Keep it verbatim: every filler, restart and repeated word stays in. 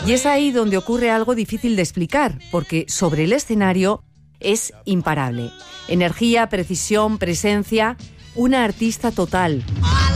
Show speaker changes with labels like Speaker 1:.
Speaker 1: Y es ahí donde ocurre algo difícil de explicar, porque sobre el escenario es imparable. Energía, precisión, presencia, una artista total.